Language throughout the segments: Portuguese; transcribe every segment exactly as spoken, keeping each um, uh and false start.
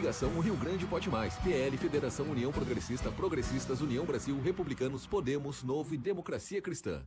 Coligação O Rio Grande Pode Mais. P L, Federação União Progressista, Progressistas, União Brasil, Republicanos, Podemos, Novo e Democracia Cristã.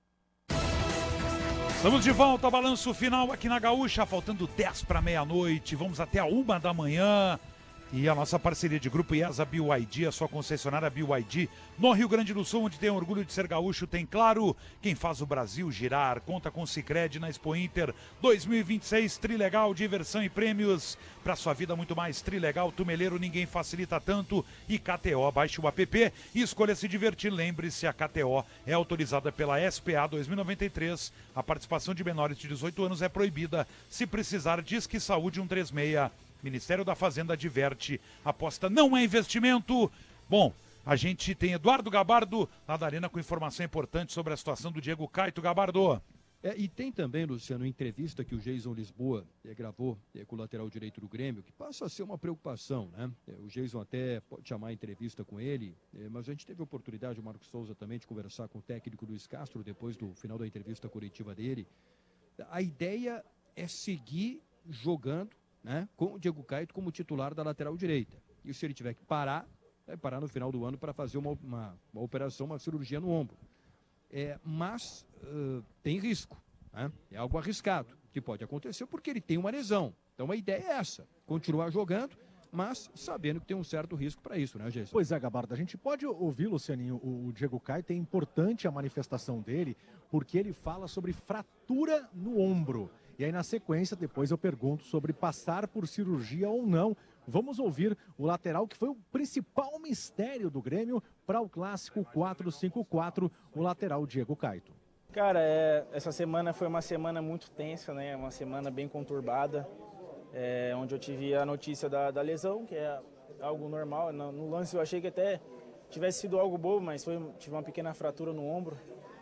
Estamos de volta ao balanço final aqui na Gaúcha, faltando dez para meia-noite. Vamos até a uma da manhã. E a nossa parceria de grupo I E S A B Y D, a sua concessionária B Y D, no Rio Grande do Sul, onde tem orgulho de ser gaúcho, tem, claro, quem faz o Brasil girar. Conta com o Sicredi na Expo Inter dois mil e vinte e seis, Trilegal, diversão e prêmios. Para sua vida muito mais Trilegal, Tumeleiro, ninguém facilita tanto. E K T O, baixe o app e escolha se divertir. Lembre-se, a K T O é autorizada pela S P A dois mil e noventa e três. A participação de menores de dezoito anos é proibida. Se precisar, Disque Saúde um três seis. Ministério da Fazenda adverte, aposta não é investimento. Bom, a gente tem Eduardo Gabardo lá da Arena com informação importante sobre a situação do Diego Caito. Gabardo. É, e tem também, Luciano, entrevista que o Jason Lisboa é, gravou é, com o lateral direito do Grêmio, que passa a ser uma preocupação, né? É, o Jason até pode chamar a entrevista com ele, é, mas a gente teve a oportunidade, o Marcos Souza também, de conversar com o técnico Luiz Castro depois do final da entrevista coletiva dele. A ideia é seguir jogando, né, com o Diego Caito como titular da lateral direita. E se ele tiver que parar, vai parar no final do ano para fazer uma, uma, uma operação, uma cirurgia no ombro. É, mas uh, tem risco, né? É algo arriscado que pode acontecer porque ele tem uma lesão. Então a ideia é essa, continuar jogando, mas sabendo que tem um certo risco para isso, né, Jason? Pois é, Gabardo, a gente pode ouvir, Lucianinho, o, o Diego Caito, é importante a manifestação dele, porque ele fala sobre fratura no ombro. E aí, na sequência, depois eu pergunto sobre passar por cirurgia ou não. Vamos ouvir o lateral, que foi o principal mistério do Grêmio para o clássico quatro cinco quatro, o lateral Diego Caito. Cara, é, essa semana foi uma semana muito tensa, né? Uma semana bem conturbada, é, onde eu tive a notícia da, da lesão, que é algo normal. No, no lance eu achei que até tivesse sido algo bobo, mas foi, tive uma pequena fratura no ombro.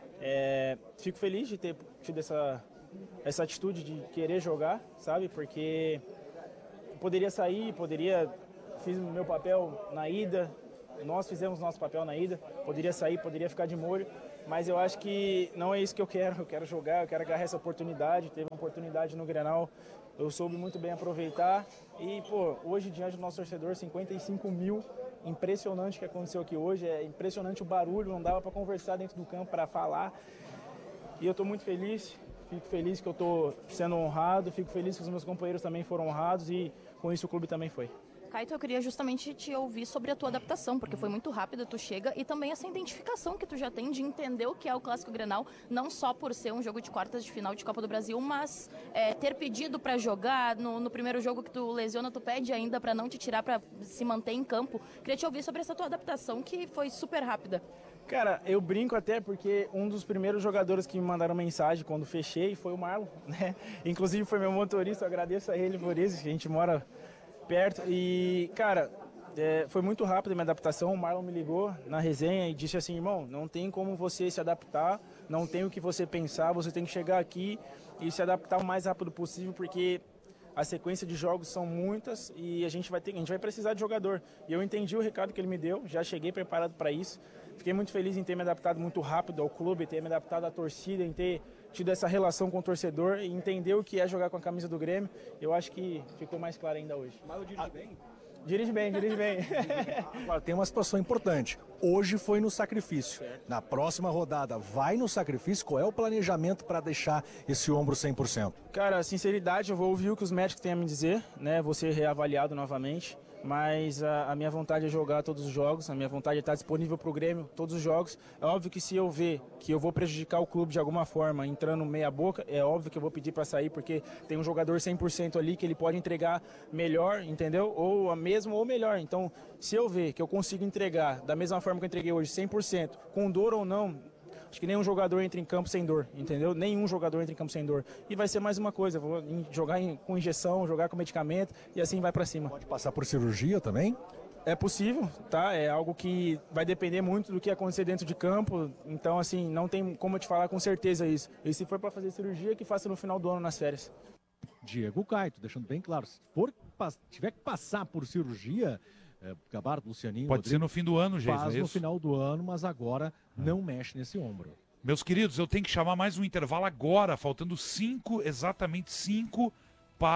É, fico feliz de ter tido essa... essa atitude de querer jogar, sabe? Porque poderia sair, poderia... Fiz o meu papel na ida, nós fizemos nosso papel na ida, poderia sair, poderia ficar de molho, mas eu acho que não é isso que eu quero, eu quero jogar, eu quero agarrar essa oportunidade, teve uma oportunidade no Grenal, eu soube muito bem aproveitar e, pô, hoje diante do nosso torcedor, cinquenta e cinco mil, impressionante o que aconteceu aqui hoje, é impressionante o barulho, não dava para conversar dentro do campo, para falar, e eu estou muito feliz. Fico feliz que eu estou sendo honrado, fico feliz que os meus companheiros também foram honrados e com isso o clube também foi. Caito, eu queria justamente te ouvir sobre a tua adaptação, porque foi muito rápida, tu chega, e também essa identificação que tu já tem de entender o que é o Clássico Grenal, não só por ser um jogo de quartas de final de Copa do Brasil, mas é, ter pedido para jogar, no, no primeiro jogo que tu lesiona, tu pede ainda para não te tirar, para se manter em campo. Queria te ouvir sobre essa tua adaptação, que foi super rápida. Cara, eu brinco até porque um dos primeiros jogadores que me mandaram mensagem quando fechei foi o Marlon, né? Inclusive foi meu motorista, eu agradeço a ele por isso, a gente mora perto. E, cara, é, foi muito rápido a minha adaptação. O Marlon me ligou na resenha e disse assim, irmão, não tem como você se adaptar, não tem o que você pensar, você tem que chegar aqui e se adaptar o mais rápido possível, porque a sequência de jogos são muitas e a gente vai ter, a gente vai precisar de jogador. E eu entendi o recado que ele me deu, já cheguei preparado para isso. Fiquei muito feliz em ter me adaptado muito rápido ao clube, ter me adaptado à torcida, em ter tido essa relação com o torcedor e entender o que é jogar com a camisa do Grêmio. Eu acho que ficou mais claro ainda hoje. Mas eu dirige bem? Dirige bem, dirige bem. Agora, tem uma situação importante. Hoje foi no sacrifício. Certo. Na próxima rodada, vai no sacrifício? Qual é o planejamento para deixar esse ombro cem por cento? Cara, sinceridade, eu vou ouvir o que os médicos têm a me dizer, né? Vou ser reavaliado novamente. Mas a, a minha vontade é jogar todos os jogos, a minha vontade é estar disponível para o Grêmio todos os jogos. É óbvio que se eu ver que eu vou prejudicar o clube de alguma forma, entrando meia boca, é óbvio que eu vou pedir para sair, porque tem um jogador cem por cento ali que ele pode entregar melhor, entendeu? Ou a mesma ou melhor. Então, se eu ver que eu consigo entregar da mesma forma que eu entreguei hoje, cem por cento, com dor ou não, acho que nenhum jogador entra em campo sem dor, entendeu? Nenhum jogador entra em campo sem dor. E vai ser mais uma coisa, vou jogar em, com injeção, jogar com medicamento e assim vai pra cima. Pode passar por cirurgia também? É possível, tá? É algo que vai depender muito do que acontecer dentro de campo. Então, assim, não tem como eu te falar com certeza isso. E se for pra fazer cirurgia, que faça no final do ano nas férias. Diego Caito, deixando bem claro, se for, tiver que passar por cirurgia... É, Gabardo, Lucianinho... Pode Rodrigo, ser no fim do ano, gente. faz é no isso? final do ano, mas agora não mexe nesse ombro. Meus queridos, eu tenho que chamar mais um intervalo agora, faltando cinco, exatamente cinco, para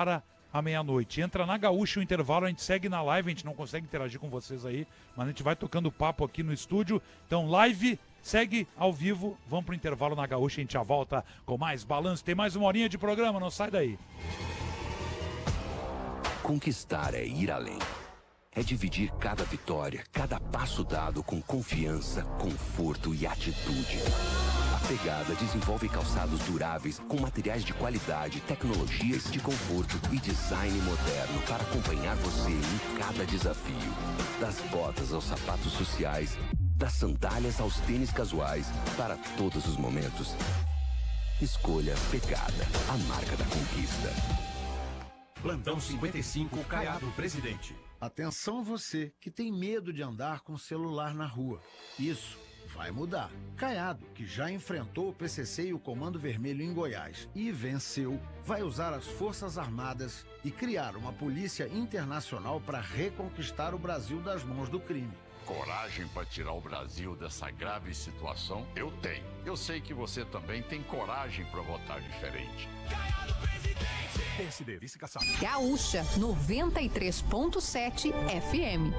à meia-noite. Entra na Gaúcha o intervalo, a gente segue na live, a gente não consegue interagir com vocês aí, mas a gente vai tocando papo aqui no estúdio. Então, live, segue ao vivo, vamos pro intervalo na Gaúcha, a gente já volta com mais balanço. Tem mais uma horinha de programa, não sai daí. Conquistar é ir além. É dividir cada vitória, cada passo dado com confiança, conforto e atitude. A Pegada desenvolve calçados duráveis com materiais de qualidade, tecnologias de conforto e design moderno para acompanhar você em cada desafio. Das botas aos sapatos sociais, das sandálias aos tênis casuais, para todos os momentos. Escolha Pegada, a marca da conquista. Plantão cinquenta e cinco, Caiado Presidente. Atenção você que tem medo de andar com o celular na rua. Isso vai mudar. Caiado, que já enfrentou o P C C e o Comando Vermelho em Goiás e venceu, vai usar as Forças Armadas e criar uma polícia internacional para reconquistar o Brasil das mãos do crime. Coragem para tirar o Brasil dessa grave situação? Eu tenho. Eu sei que você também tem coragem para votar diferente. Caiado Presidente! P S D, vice-caçado. Gaúcha, noventa e três ponto sete F M.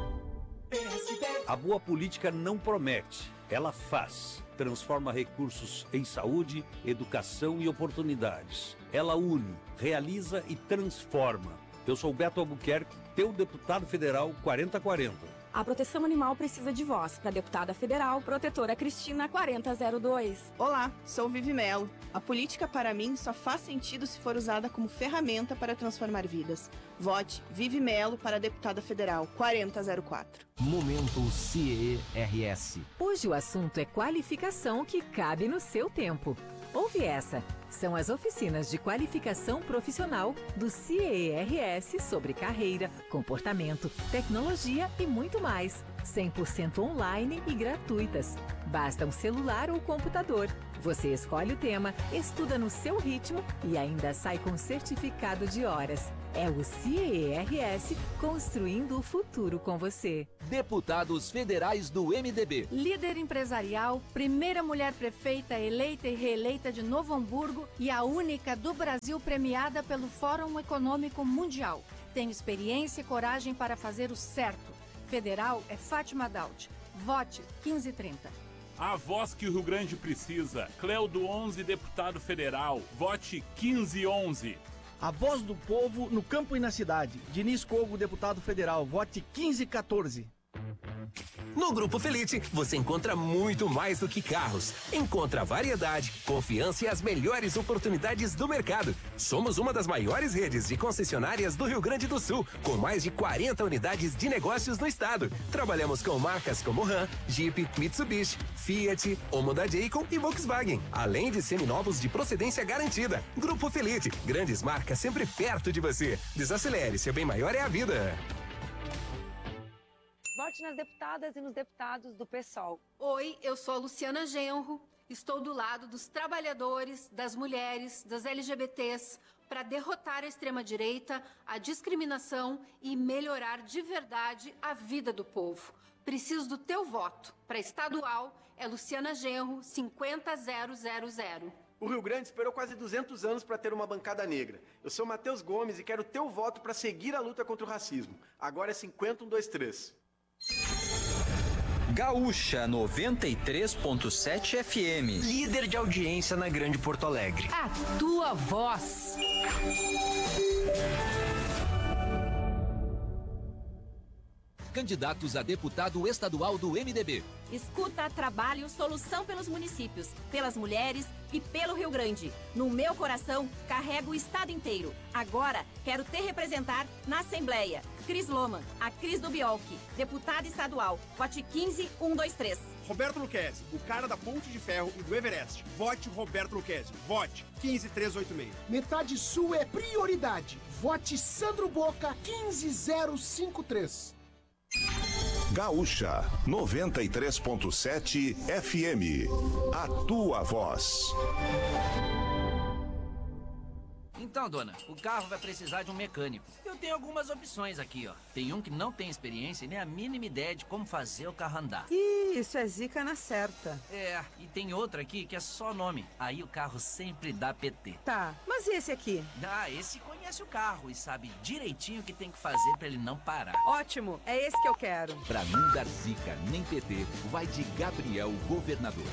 A boa política não promete, ela faz. Transforma recursos em saúde, educação e oportunidades. Ela une, realiza e transforma. Eu sou Beto Albuquerque, teu deputado federal quarenta quarenta. A proteção animal precisa de voz. Para a deputada federal, protetora Cristina quarenta zero dois. Olá, sou Vivi Melo. A política para mim só faz sentido se for usada como ferramenta para transformar vidas. Vote Vivi Melo para a deputada federal quarenta zero quatro. Momento C E R S. Hoje o assunto é qualificação que cabe no seu tempo. Ouve essa. São as oficinas de qualificação profissional do C E R S sobre carreira, comportamento, tecnologia e muito mais. cem por cento online e gratuitas. Basta um celular ou computador. Você escolhe o tema, estuda no seu ritmo e ainda sai com certificado de horas. É o C E R S construindo o futuro com você. Deputados federais do M D B. Líder empresarial, primeira mulher prefeita eleita e reeleita de Novo Hamburgo e a única do Brasil premiada pelo Fórum Econômico Mundial. Tenho experiência e coragem para fazer o certo. Federal é Fátima Daut. Vote quinze trinta. A voz que o Rio Grande precisa. Cleudo onze, deputado federal. Vote quinze onze. A voz do povo no campo e na cidade. Diniz Cogo, deputado federal. Vote quinze quatorze. No Grupo Felite, você encontra muito mais do que carros. Encontra variedade, confiança e as melhores oportunidades do mercado. Somos uma das maiores redes de concessionárias do Rio Grande do Sul, com mais de quarenta unidades de negócios no estado. Trabalhamos com marcas como Ram, Jeep, Mitsubishi, Fiat, Honda Jayco e Volkswagen, além de seminovos de procedência garantida. Grupo Felite, grandes marcas sempre perto de você. Desacelere, seu bem maior é a vida. Vote nas deputadas e nos deputados do PSOL. Oi, eu sou a Luciana Genro. Estou do lado dos trabalhadores, das mulheres, das L G B Ts, para derrotar a extrema-direita, a discriminação e melhorar de verdade a vida do povo. Preciso do teu voto. Para estadual, é Luciana Genro, cinquenta zero zero zero. O Rio Grande esperou quase duzentos anos para ter uma bancada negra. Eu sou Matheus Gomes e quero teu voto para seguir a luta contra o racismo. Agora é cinquenta um dois três. Gaúcha noventa e três ponto sete F M. Líder de audiência na Grande Porto Alegre. A tua voz. Candidatos a deputado estadual do M D B. Escuta, trabalho, solução pelos municípios, pelas mulheres e pelo Rio Grande. No meu coração, carrego o estado inteiro. Agora, quero te representar na Assembleia. Cris Loman, a Cris do Biolchi, deputada estadual. Vote quinze um dois três. Roberto Luquezzi, o cara da Ponte de Ferro e do Everest. Vote Roberto Luquezzi. Vote quinze três oito seis. Metade Sul é prioridade. Vote Sandro Boca quinze zero cinco três. Gaúcha noventa e três ponto sete F M. A tua voz. Então, dona, o carro vai precisar de um mecânico. Eu tenho algumas opções aqui, ó. Tem um que não tem experiência e nem a mínima ideia de como fazer o carro andar. Ih, isso é zica na certa. É, e tem outro aqui que é só nome. Aí o carro sempre dá P T. Tá, mas e esse aqui? Ah, esse conhece. conhece o carro e sabe direitinho o que tem que fazer pra ele não parar. Ótimo, é esse que eu quero. Pra não dar zica nem P T, vai de Gabriel Governador.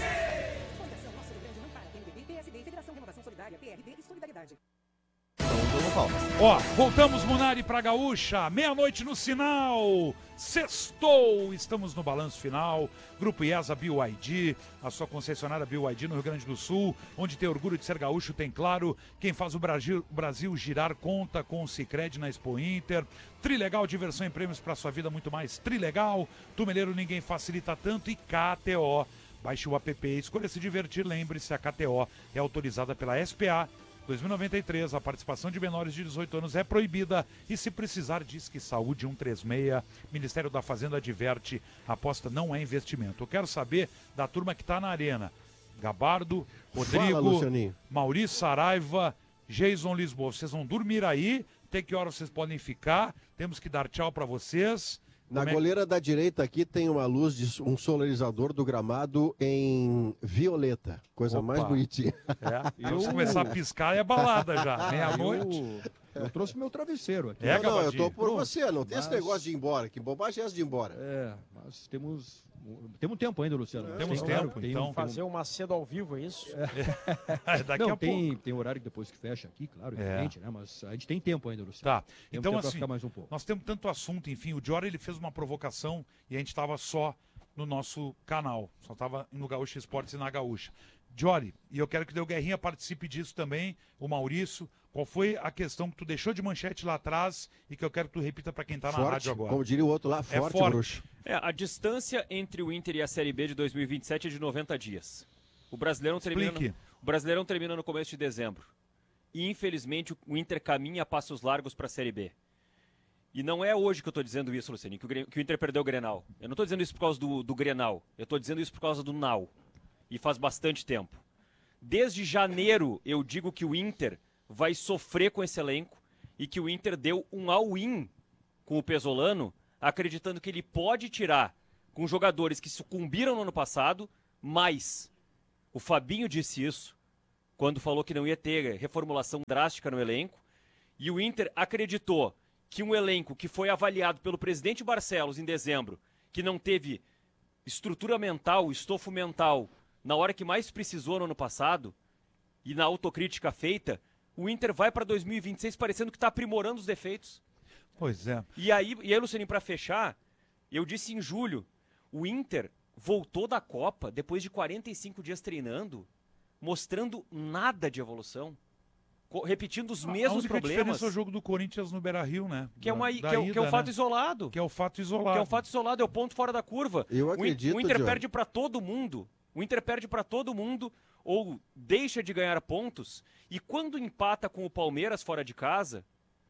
Ó, voltamos, Munari, pra Gaúcha, meia-noite no sinal, sextou, estamos no balanço final, Grupo IESA B Y D, a sua concessionária B Y D no Rio Grande do Sul, onde tem orgulho de ser gaúcho, tem claro, quem faz o Brasil, Brasil girar conta com o Sicredi na Expo Inter, Trilegal, diversão em prêmios para sua vida, muito mais Trilegal, Tumeleiro ninguém facilita tanto e K T O, baixe o app, escolha se divertir, lembre-se, a K T O é autorizada pela S P A, dois mil e noventa e três, a participação de menores de dezoito anos é proibida e se precisar diz que Saúde cento e trinta e seis, Ministério da Fazenda adverte, aposta não é investimento. Eu quero saber da turma que está na arena, Gabardo, Rodrigo, Fala, Maurício Saraiva, Jason Lisboa, vocês vão dormir aí, até que hora vocês podem ficar, temos que dar tchau para vocês. Na Como é... goleira da direita aqui tem uma luz de um solarizador do gramado em violeta. Coisa Opa. mais bonitinha. É, e eu... se começar a piscar é balada já, meia-noite. Eu, eu trouxe meu travesseiro aqui. É, não, não, eu tô por Pronto. você, não tem Mas... esse negócio de ir embora. Que bobagem é essa de ir embora? É, mas temos... Temos tempo ainda, Luciano. É, temos tem, tempo, tem, então. Tem, Fazer uma cedo ao vivo, é isso? É. Daqui não, a tem, pouco. tem horário depois que fecha aqui, claro, É. evidente, né? Mas a gente tem tempo ainda, Luciano. Tá, Tem então tempo pra assim, ficar mais um pouco. nós temos tanto assunto, enfim, o Diori ele fez uma provocação e a gente estava só no nosso canal, só estava no Gaúcha Esportes e na Gaúcha. Diori, e eu quero que o Deu Guerrinha participe disso também, o Maurício, qual foi a questão que tu deixou de manchete lá atrás e que eu quero que tu repita para quem está na Forte, rádio agora. como diria o outro lá, forte, é forte. bruxo. É, a distância entre o Inter e a Série B de dois mil e vinte e sete é de noventa dias. O Brasileirão termina no, o Brasileirão termina no começo de dezembro. E, infelizmente, o Inter caminha a passos largos para a Série B. E não é hoje que eu estou dizendo isso, Luciano, que o, que o Inter perdeu o Grenal. Eu não estou dizendo isso por causa do, do Grenal. Eu estou dizendo isso por causa do Nau. E faz bastante tempo. Desde janeiro, eu digo que o Inter vai sofrer com esse elenco e que o Inter deu um all-in com o Pesolano, acreditando que ele pode tirar com jogadores que sucumbiram no ano passado, mas o Fabinho disse isso quando falou que não ia ter reformulação drástica no elenco, e o Inter acreditou que um elenco que foi avaliado pelo presidente Barcelos em dezembro, que não teve estrutura mental, estofo mental, na hora que mais precisou no ano passado, e na autocrítica feita, o Inter vai para dois mil e vinte e seis parecendo que está aprimorando os defeitos. Pois é. E aí, e aí Lucianinho, para fechar, eu disse em julho, o Inter voltou da Copa depois de quarenta e cinco dias treinando, mostrando nada de evolução, repetindo os mesmos a problemas. A diferença é o jogo do Corinthians no Beira-Rio, né? Que é, uma, da, que, é, ida, que é um fato né? isolado. Que é o fato isolado. Que é um fato isolado, é o ponto fora da curva. Eu o, acredito, o Inter Diogo. perde para todo mundo. O Inter perde para todo mundo ou deixa de ganhar pontos. E quando empata com o Palmeiras fora de casa,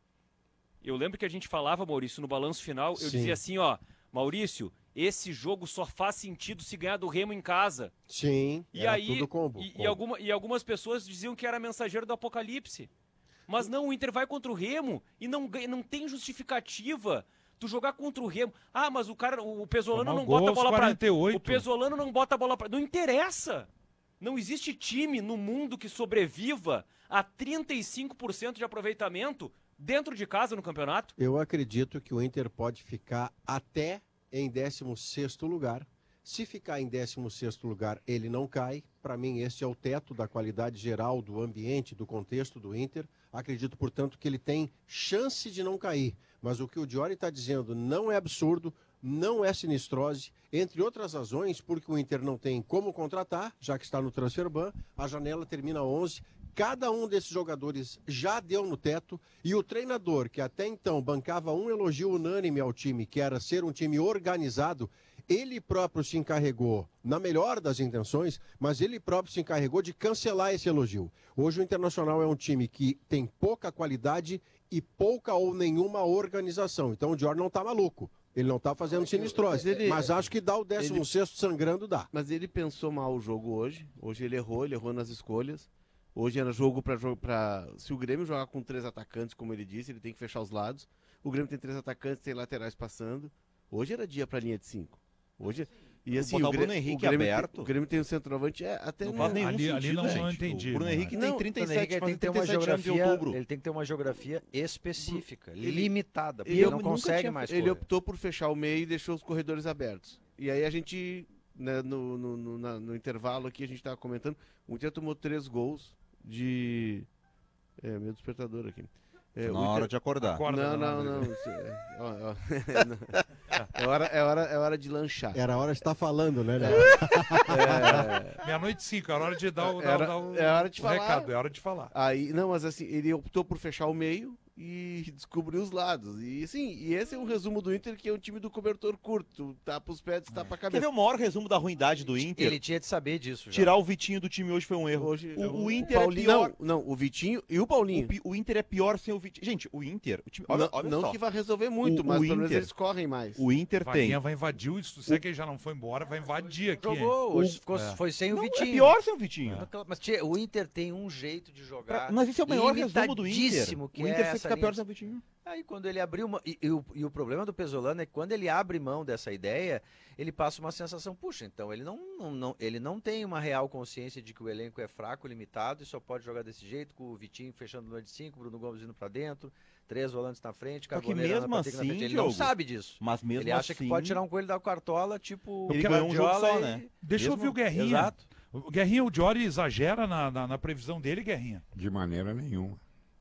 eu lembro que a gente falava, Maurício, no balanço final, eu Sim. dizia assim, ó, Maurício, esse jogo só faz sentido se ganhar do Remo em casa. Sim, E era aí, tudo combo. e, combo. e, alguma, e algumas pessoas diziam que era mensageiro do apocalipse. Mas não, o Inter vai contra o Remo e não, ganha- não tem justificativa tu jogar contra o Remo. Ah, mas o cara, o Pesolano Tomar não o gol bota a aos bola quarenta e pra... oito. O Pesolano não bota a bola pra... Não interessa. Não existe time no mundo que sobreviva a trinta e cinco por cento de aproveitamento dentro de casa no campeonato. Eu acredito que o Inter pode ficar até em décimo sexto lugar. Se ficar em décimo sexto lugar, ele não cai. Para mim, este é o teto da qualidade geral do ambiente, do contexto do Inter. Acredito, portanto, que ele tem chance de não cair. Mas o que o Diori está dizendo não é absurdo, não é sinistrose, entre outras razões, porque o Inter não tem como contratar, já que está no transfer ban, a janela termina onze. Cada um desses jogadores já deu no teto e o treinador, que até então bancava um elogio unânime ao time, que era ser um time organizado, ele próprio se encarregou, na melhor das intenções, mas ele próprio se encarregou de cancelar esse elogio. Hoje o Internacional é um time que tem pouca qualidade e pouca ou nenhuma organização. Então o Dior não está maluco. Ele não está fazendo sinistrose, mas, ele, mas acho que dá o décimo sexto sangrando, dá. Mas ele pensou mal o jogo hoje. Hoje ele errou, ele errou nas escolhas. Hoje era jogo para... Pra... Se o Grêmio jogar com três atacantes, como ele disse, ele tem que fechar os lados. O Grêmio tem três atacantes, tem laterais passando. Hoje era dia para linha de cinco. Hoje... E assim, botar o, o Bruno Grêmio, Henrique o Grêmio aberto. Tem, o Grêmio tem um centroavante é, até Não né? faz nenhum ali, sentido, ali não, gente. não entendi. O Bruno Henrique Não, tem o trinta Bruno e sete, Henrique ele faz tem que ter uma trinta e sete anos de geografia, outubro. ele tem que ter uma geografia específica, Ele- limitada, porque Ele ele não nunca consegue tinha- mais Ele correr. optou por fechar o meio e deixou os corredores abertos. E aí a gente, né, no, no, no, na- no intervalo aqui, a gente tava comentando, o Inter tomou três gols de... É, meu despertador aqui. É, Na o hora Inter- de acordar. Acorda, não, não, não, não. isso é- ó, ó. É hora, é, hora, é hora de lanchar. Era a hora de estar falando, né, Léo? É, Meia-noite e cinco, é hora de dar o, dar, Era- dar o, é hora de o falar. recado, é hora de falar. Aí, não, mas assim, ele optou por fechar o meio e descobrir os lados. E assim, e esse é um resumo do Inter, que é um time do cobertor curto. Tapa os pés, tapa a Quer cabeça. ver o maior resumo da ruindade do Inter? Ele tinha de saber disso já. Tirar o Vitinho do time hoje foi um erro. Hoje, o, o Inter Paulinho- é pior. Não, não, o Vitinho e o Paulinho. O, Pi- o Inter é pior sem o Vitinho. Gente, o Inter... O time, olha, não olha não só. que vai resolver muito, O- mas o pelo menos Inter- eles correm mais. O Inter tem... Vaguinha vai invadir o estúdio. Será que ele já não foi embora? Vai invadir aqui. hein? Jogou, hoje ficou, É. foi sem o Não, Vitinho. é pior sem o Vitinho. Mas tia, o Inter tem um jeito de jogar. Pra- mas esse é o maior resumo do Inter. limitadíssimo, que O é Inter essa fica pior linha. sem o Vitinho. Aí quando ele abriu uma. E, e o, e o problema do Pesolano é que quando ele abre mão dessa ideia, ele passa uma sensação, puxa, então ele não, não, não- ele não tem uma real consciência de que o elenco é fraco, limitado, e só pode jogar desse jeito, com o Vitinho fechando no de cinco, Bruno Gomes indo pra dentro, três volantes na frente, Só que Carboneira mesmo na Patrick na assim, frente. Ele Diogo, não sabe disso. Mas mesmo Ele acha assim, que pode tirar um coelho da cartola, tipo. Ele o ganhou um jogo Guardiola só, e- né? Deixa eu Mesmo- ouvir o Guerrinha. Exato. O Guerrinha, o Diori exagera na, na, na previsão dele, Guerrinha? De maneira nenhuma.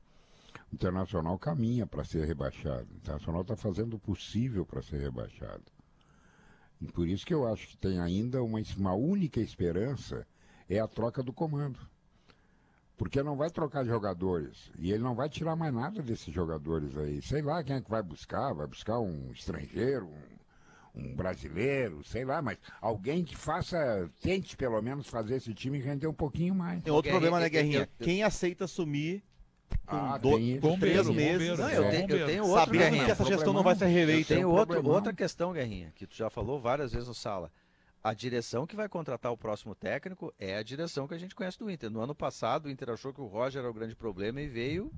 O Internacional caminha para ser rebaixado. O Internacional está fazendo o possível para ser rebaixado. E por isso que eu acho que tem ainda uma, uma única esperança, é a troca do comando. Porque não vai trocar jogadores. E ele não vai tirar mais nada desses jogadores aí. Sei lá quem é que vai buscar. Vai buscar um estrangeiro, um, um brasileiro, sei lá. Mas alguém que faça, tente pelo menos fazer esse time render um pouquinho mais. Tem outro Guerrinha, problema, né, eu- Guerrinha? eu- eu- Quem aceita assumir com Ah, do, tem isso. três Bombeiro, meses, bombeiro. Não, eu, É, tenho, eu bombeiro. tenho outro, sabendo Guerrinha. que essa gestão não vai ser Eu reeleita. tenho um outro, problemão. outra questão, Guerrinha, que tu já falou várias vezes no Sala. A direção que vai contratar o próximo técnico é a direção que a gente conhece do Inter. No ano passado, o Inter achou que o Roger era o grande problema e veio...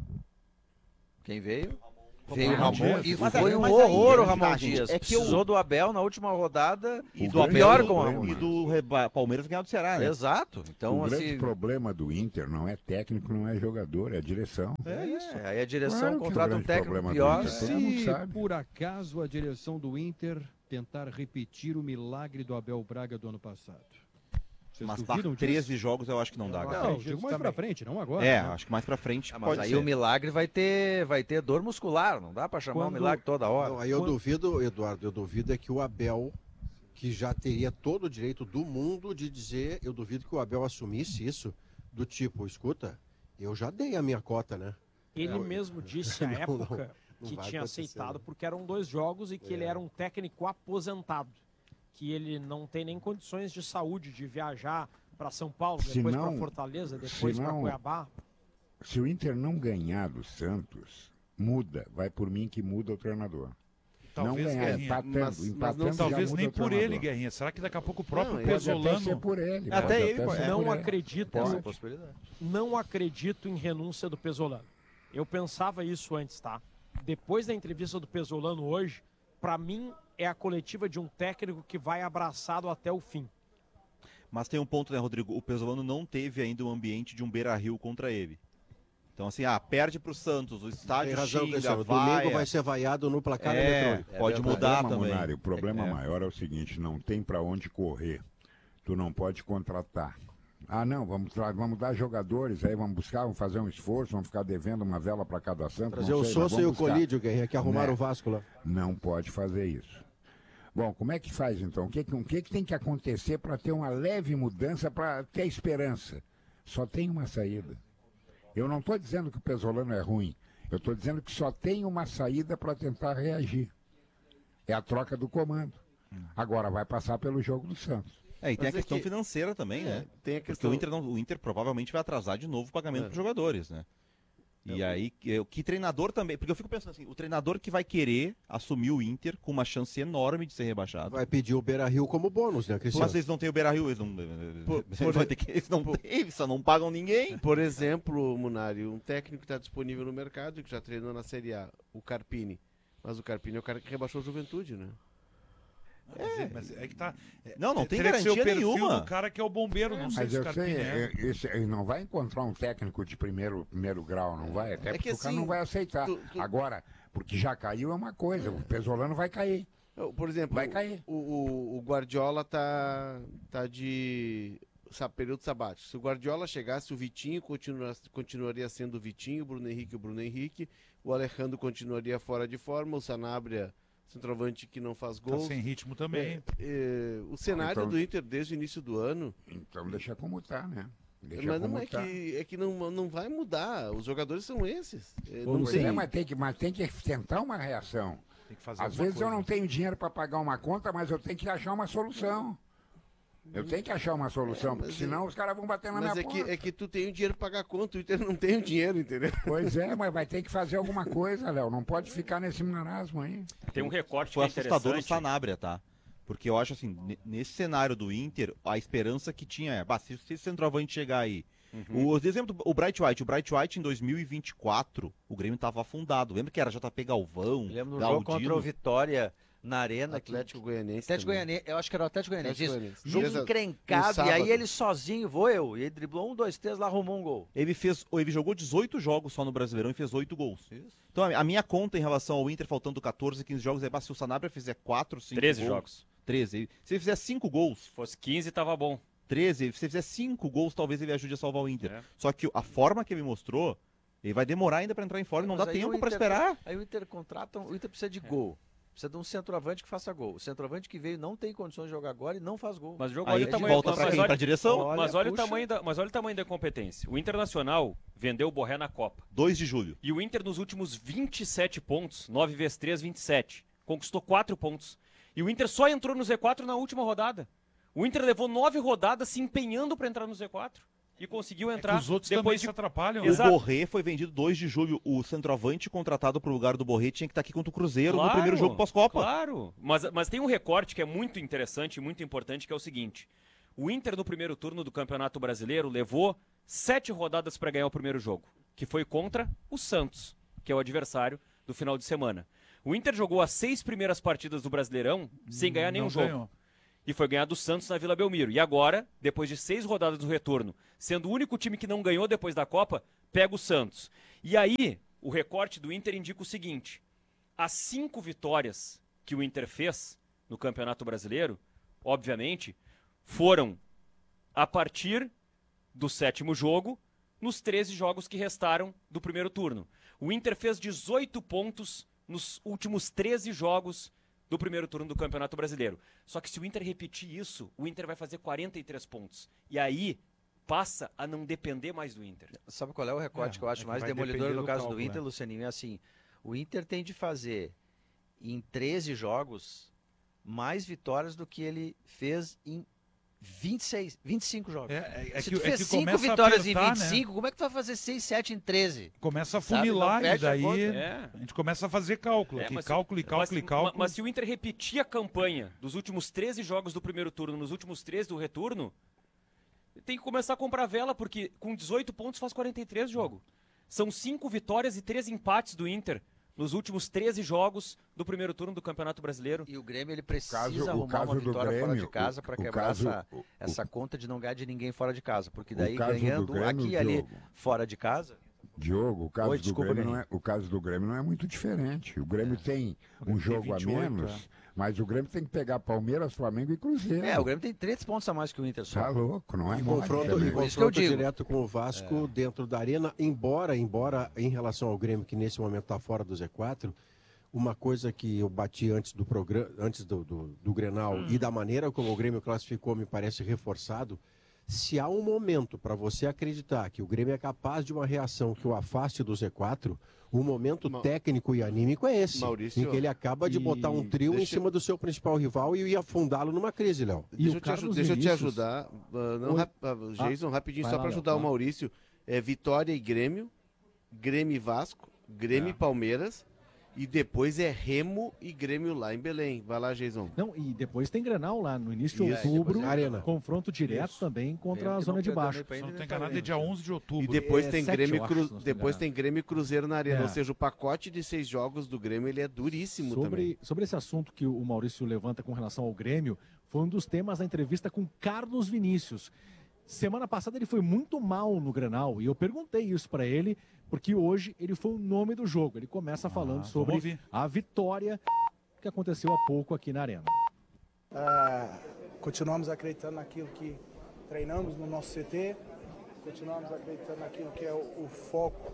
Quem veio? Veio o Ramon Ramon Dias. e Mas foi aí- um mas aí, horror o tá, Ramon gente, Dias. é que eu- Precisou do Abel na última rodada E O do grande Abel com o problema- Ramon e do Reba- Palmeiras ganhar do Ceará, né? Exato. Então, o grande assim... problema do Inter não é técnico, não é jogador, é a direção. É isso. Aí a direção Claro que é o contrata um grande técnico problema do pior. Inter. Todo mundo Se sabe. por acaso a direção do Inter tentar repetir o milagre do Abel Braga do ano passado. Vocês Mas duvidam tá, disso? treze jogos eu acho que não dá, Não, cara. eu digo mais pra frente, não agora. É, né? acho que mais pra frente Ah, mas pode aí ser. o milagre vai ter, vai ter dor muscular, não dá pra chamar o Quando- milagre toda hora. Não, aí eu Quando- duvido, Eduardo, eu duvido é que o Abel, que já teria todo o direito do mundo de dizer, eu duvido que o Abel assumisse isso, do tipo, escuta, eu já dei a minha cota, né? Ele É, mesmo disse à não, época não, não que vai tinha acontecer, aceitado né? porque eram dois jogos e que ele era um técnico aposentado. Que ele não tem nem condições de saúde de viajar para São Paulo, Se depois para não- Fortaleza, depois se para não- Cuiabá. Se o Inter não ganhar do Santos, muda. Vai por mim que muda o treinador. Talvez, não ganhar, Guerrinha, empatando, mas- mas empatando não- já Talvez muda nem o por treinador. ele, Guerrinha. Será que daqui a pouco o próprio Não, Pode até Pesolano... ser por ele. Até pode ele até pode- ser Não por ele. acredito, Essa é não, a possibilidade. não acredito em renúncia do Pesolano. Eu pensava isso antes, tá? Depois da entrevista do Pesolano hoje, para mim é a coletiva de um técnico que vai abraçado até o fim. Mas tem um ponto, né, Rodrigo? O Pesolano não teve ainda o ambiente de um Beira-Rio contra ele. Então, assim, ah, perde pro Santos, o estádio Tem razão, xinga, Cristiano. vai... Domingo vai ser vaiado no placar É, eletrônico. pode É O mudar problema, também. Munari, o problema É. maior é o seguinte, não tem para onde correr. Tu não pode contratar. Ah, não, vamos, tra- vamos dar jogadores, aí vamos buscar, vamos fazer um esforço, vamos ficar devendo uma vela para cada santo. Trazer não o sei, mas Sousa e o vamos buscar. Colídio, Guerrinha, que arrumaram Né? o Vasco lá. Não pode fazer isso. Bom, como é que faz então? O que, que- o que, que tem que acontecer para ter uma leve mudança, para ter esperança? Só tem uma saída. Eu não estou dizendo que o Pesolano é ruim. Eu estou dizendo que só tem uma saída para tentar reagir. É a troca do comando. Agora vai passar pelo jogo do Santos. É, e tem Mas a é questão que- financeira também, né? Tem a Porque questão... o Inter, não- o Inter provavelmente vai atrasar de novo o pagamento É. para os jogadores, né? E aí, que, que treinador também... Porque eu fico pensando assim, o treinador que vai querer assumir o Inter com uma chance enorme de ser rebaixado. Vai pedir o Beira-Rio como bônus, né, Cristiano? Mas eles não têm o Beira-Rio, eles não... Por- eles por- vai ter que- eles não têm, eles só não pagam ninguém. Por exemplo, Munari, um técnico que está disponível no mercado, que já treinou na Série A, o Carpini. Mas o Carpini é o cara que rebaixou a Juventude, né? É, mas é que tá. É, Não, não tem teria que ser garantia o perfil nenhuma. do cara que é o bombeiro, não sei Mas se o eu cara sei, tem, né? é, esse- ele não vai encontrar um técnico de primeiro, primeiro grau, não vai? Até É porque que o cara assim, não vai aceitar. tu- tu- Agora, porque já caiu é uma coisa, o Pesolano vai cair. Eu, Por exemplo, Vai cair. O, o, o Guardiola tá, tá de sa- período sabático. Se o Guardiola chegasse, o Vitinho continua, continuaria sendo o Vitinho, o Bruno Henrique, o Bruno Henrique, o Alejandro continuaria fora de forma, o Sanabria, centroavante que não faz Tá gols. sem ritmo também. É, é, o cenário Então- do Inter desde o início do ano. Então deixa como tá, né? Deixa Mas não como é tá. que, é que não, não vai mudar. Os jogadores são esses. É, não Pois tem... é, mas tem, que, mas tem que tentar uma reação. Tem que fazer Às alguma vezes eu coisa. não tenho dinheiro para pagar uma conta, mas eu tenho que achar uma solução. Eu tenho que achar uma solução, porque senão os caras vão bater na Mas minha é que, porta. é que tu tem o dinheiro para pagar a conta, o Inter não tem o dinheiro, entendeu? Pois é, mas vai ter que fazer alguma coisa, Léo. Não pode ficar nesse marasmo aí. Tem um recorte Foi que é assustador o interessante. Sanabria, tá? Porque eu acho assim, ne- nesse cenário do Inter, a esperança que tinha é, bah, se se esse centroavante chegar aí. Uhum. O exemplo, do- o Bright White. O Bright White em dois mil e vinte e quatro, o Grêmio tava afundado. Lembra que era J P Galvão, Eu lembro do Galdino? jogo contra o Vitória na Arena. Atlético que... Goianiense Atlético também. Goianiense, eu acho que era o Atlético Goianiense. Atlético Isso. Goianiense. Jogo Beleza. encrencado, No e aí sábado. ele sozinho, vou eu. E ele driblou um, dois, três, lá arrumou um gol. Ele fez, ele jogou dezoito jogos só no Brasileirão e fez oito gols. Então a a minha conta em relação ao Inter faltando catorze, quinze jogos é, bah, se o Sanabria fizer quatro, cinco treze gols, jogos. treze. Se ele fizer cinco gols, Se fosse quinze, tava bom. treze, se ele fizer cinco gols, talvez ele ajude a salvar o Inter. É. Só que a forma que ele mostrou, ele vai demorar ainda pra entrar em forma, não Mas dá aí tempo o pra Inter- esperar. Aí o Inter contrata, o Inter precisa de gol. Precisa de um centroavante que faça gol. O centroavante que veio não tem condições de jogar agora e não faz gol. Mas o jogo Aí olha a o gente tamanho, volta mas pra quem? olha- Pra direção? mas olha o puxa. tamanho da, mas olha o tamanho da competência. O Internacional vendeu o Borré na Copa. dois de julho. E o Inter nos últimos vinte e sete pontos, nove vezes três, vinte e sete, conquistou quatro pontos. E o Inter só entrou no Z quatro na última rodada. O Inter levou nove rodadas se empenhando para entrar no Z quatro e conseguiu entrar. É que os outros também depois se de... atrapalham. O né? Exato. Borré foi vendido dois de julho. O centroavante contratado pro lugar do Borré tinha que estar aqui contra o Cruzeiro no Claro, primeiro jogo pós-Copa. Claro, mas, mas tem um recorte que é muito interessante e muito importante, que é o seguinte. O Inter no primeiro turno do Campeonato Brasileiro levou sete rodadas para ganhar o primeiro jogo, que foi contra o Santos, que é o adversário do final de semana. O Inter jogou as seis primeiras partidas do Brasileirão sem ganhar nenhum Não jogo. ganhou. E foi ganhar do Santos na Vila Belmiro. E agora, depois de seis rodadas do retorno, sendo o único time que não ganhou depois da Copa, pega o Santos. E aí, o recorte do Inter indica o seguinte: as cinco vitórias que o Inter fez no Campeonato Brasileiro, obviamente, foram a partir do sétimo jogo, nos treze jogos que restaram do primeiro turno. O Inter fez dezoito pontos nos últimos treze jogos do primeiro turno do Campeonato Brasileiro. Só que se o Inter repetir isso, o Inter vai fazer quarenta e três pontos. E aí passa a não depender mais do Inter. Sabe qual é o recorte É, que eu acho é que mais vai demolidor depender no do caso cálculo, do Inter, né? Lucianinho? É assim, o Inter tem de fazer em treze jogos mais vitórias do que ele fez em vinte e seis, vinte e cinco jogos. É, é- é Se que- tu é fez que cinco começa a vitórias apertar, em vinte e cinco, como é que tu vai fazer seis, sete em treze? Começa a Sabe, funilar não e fecha a daí conta. É. a gente começa a fazer cálculo. É, aqui, mas se- cálculo e cálculo mas, e cálculo. Mas se o Inter repetir a campanha dos últimos treze jogos do primeiro turno, nos últimos treze do retorno, tem que começar a comprar vela, porque com dezoito pontos faz quarenta e três jogo. São cinco vitórias e três empates do Inter nos últimos treze jogos do primeiro turno do Campeonato Brasileiro. E o Grêmio ele precisa caso- o arrumar caso uma do vitória fora Grêmio, de casa o- para o quebrar caso- essa, o- essa conta de não ganhar de ninguém fora de casa. Porque daí caso do ganhando Grêmio, aqui e ali Diogo. fora de casa. Diogo, o caso, Oi, do desculpa, Grêmio não Grêmio. é, o caso do Grêmio não é muito diferente. O Grêmio tem um Grêmio tem jogo vinte e oito, a menos, é. mas o Grêmio tem que pegar Palmeiras, Flamengo e Cruzeiro. É, o Grêmio tem três pontos a mais que o Inter só. Tá louco, não é E mole confronto, também. e Por isso que eu confronto digo. direto com o Vasco dentro da arena, embora, embora em relação ao Grêmio, que nesse momento está fora do Z quatro, uma coisa que eu bati antes do programa, antes do, do, do Grenal Hum. e da maneira como o Grêmio classificou me parece reforçado. Se há um momento para você acreditar que o Grêmio é capaz de uma reação que o afaste do Z quatro, o momento Ma- técnico e anímico é esse, Maurício, em que ele acaba de e botar um trio em deixa- cima do seu principal rival e afundá-lo numa crise, Léo. E Deixa o eu, te, aju- Carlos deixa eu te Vinícius? ajudar, ah, não, Oi. rap- ah, Jason, Ah, rapidinho, vai só lá, para Léo, ajudar o vai. Maurício. É Vitória e Grêmio, Grêmio e Vasco, Grêmio É. e Palmeiras, E depois é Remo e Grêmio lá em Belém. Vai lá, Jason. Não, e depois tem Grenal lá no início de Isso. outubro, É, Arena. confronto direto Isso. também contra Grêmio a que zona não de perdeu baixo. nem pra Se não ainda tem tá enganado, é vendo. dia onze de outubro. E depois, É tem, sete, Grêmio eu acho, Cru... se não tô depois enganado. tem Grêmio e Cruzeiro na Arena. É. Ou seja, o pacote de seis jogos do Grêmio ele é duríssimo também. Sobre, sobre esse assunto que o Maurício levanta com relação ao Grêmio, foi um dos temas da entrevista com Carlos Vinícius. Semana passada ele foi muito mal no Grenal e eu perguntei isso para ele, porque hoje ele foi o nome do jogo. Ele começa falando sobre ouvir. a vitória que aconteceu há pouco aqui na Arena. Ah, continuamos acreditando naquilo que treinamos no nosso C T, continuamos acreditando naquilo que é o, o foco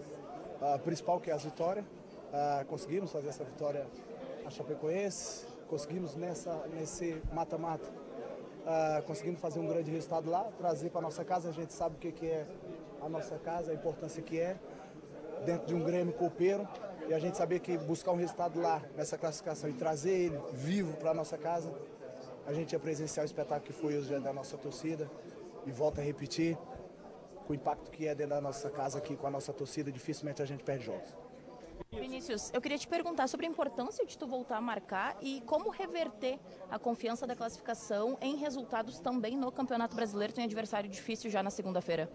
ah, principal, que é as vitórias. Ah, conseguimos fazer essa vitória a Chapecoense, conseguimos nessa, nesse mata-mata, ah, conseguimos fazer um grande resultado lá, trazer para a nossa casa. A gente sabe o que, que é a nossa casa, a importância que é dentro de um Grêmio copeiro. E a gente sabia que buscar um resultado lá, nessa classificação, e trazer ele vivo para a nossa casa, a gente ia presenciar o espetáculo que foi hoje da nossa torcida. E volta a repetir, com o impacto que é dentro da nossa casa aqui, com a nossa torcida, dificilmente a gente perde jogos. Vinícius, eu queria te perguntar sobre a importância de tu voltar a marcar e como reverter a confiança da classificação em resultados também no Campeonato Brasileiro. Tem adversário difícil já na segunda-feira.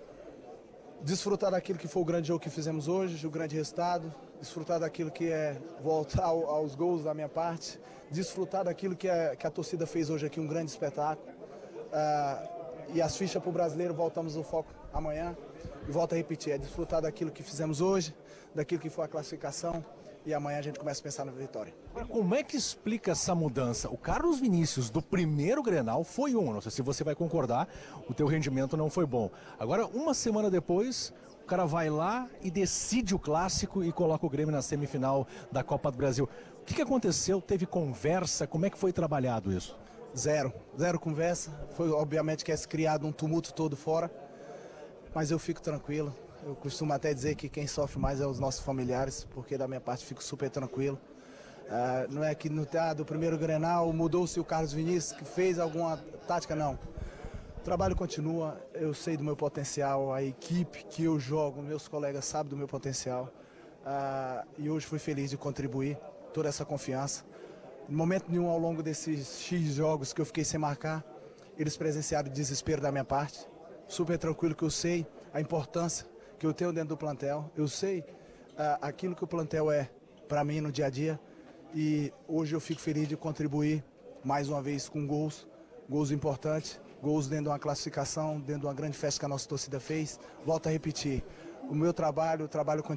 Desfrutar daquilo que foi o grande jogo que fizemos hoje, o grande resultado, desfrutar daquilo que é voltar ao, aos gols da minha parte, desfrutar daquilo que, é, que a torcida fez hoje aqui, um grande espetáculo. Ah, e as fichas para o brasileiro, voltamos o foco amanhã. E volto a repetir, é desfrutar daquilo que fizemos hoje, daquilo que foi a classificação, e amanhã a gente começa a pensar na vitória. Como é que explica essa mudança? O Carlos Vinícius do primeiro Grenal foi um, não sei se você vai concordar, o teu rendimento não foi bom. Agora, uma semana depois, o cara vai lá e decide o clássico e coloca o Grêmio na semifinal da Copa do Brasil. O que, que aconteceu? Teve conversa? Como é que foi trabalhado isso? Zero, zero conversa. Foi obviamente que é criado um tumulto todo fora, mas eu fico tranquilo. Eu costumo até dizer que quem sofre mais é os nossos familiares, porque da minha parte fico super tranquilo. Ah, não é que no ah, do primeiro Grenal mudou-se o Carlos Vinícius, que fez alguma tática, não. O trabalho continua, eu sei do meu potencial, a equipe que eu jogo, meus colegas sabem do meu potencial. Ah, e hoje fui feliz de contribuir, toda essa confiança. Em momento nenhum ao longo desses X jogos que eu fiquei sem marcar, eles presenciaram o desespero da minha parte. Super tranquilo, que eu sei a importância que eu tenho dentro do plantel. Eu sei uh, aquilo que o plantel é para mim no dia a dia. E hoje eu fico feliz de contribuir mais uma vez com gols, gols importantes, gols dentro de uma classificação, dentro de uma grande festa que a nossa torcida fez. Volto a repetir, o meu trabalho, o trabalho continua.